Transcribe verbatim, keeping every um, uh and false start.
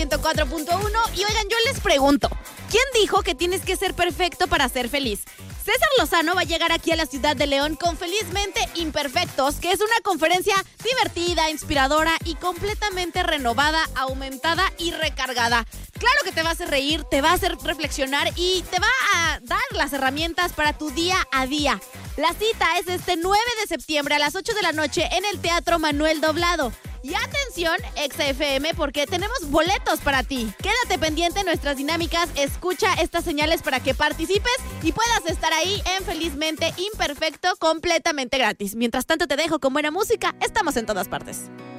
ciento cuatro punto uno. Y oigan, yo les pregunto, ¿quién dijo que tienes que ser perfecto para ser feliz? César Lozano va a llegar aquí a la ciudad de León con Felizmente Imperfectos, que es una conferencia divertida, inspiradora y completamente renovada, aumentada y recargada. Claro que te va a hacer reír, te va a hacer reflexionar y te va a dar las herramientas para tu día a día. La cita es este nueve de septiembre a las ocho de la noche en el Teatro Manuel Doblado. Y atención, Exa F M, porque tenemos boletos para ti. Quédate pendiente en nuestras dinámicas, escucha estas señales para que participes y puedas estar ahí en Felizmente Imperfecto completamente gratis. Mientras tanto te dejo con buena música, estamos en todas partes.